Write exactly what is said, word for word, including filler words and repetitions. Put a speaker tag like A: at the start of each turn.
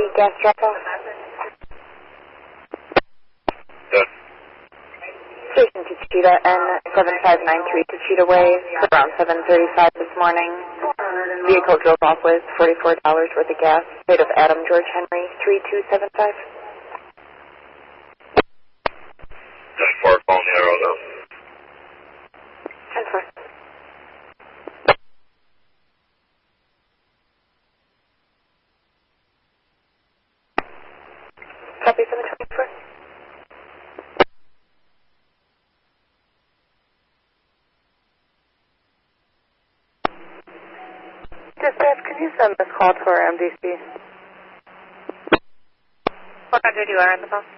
A: gas drop-off.
B: Good.
A: Station to Cheetah, N seven five nine three to Cheetah Way, around seven thirty-five this morning. Vehicle drove off with forty-four dollars worth of gas. State of Adam George Henry, three two seven five.
B: ten four, phone the arrow now.
A: ten four. Copy seven twenty-four.
C: Dispatch, can you send this call to our M D C?
A: What country do you are on the phone?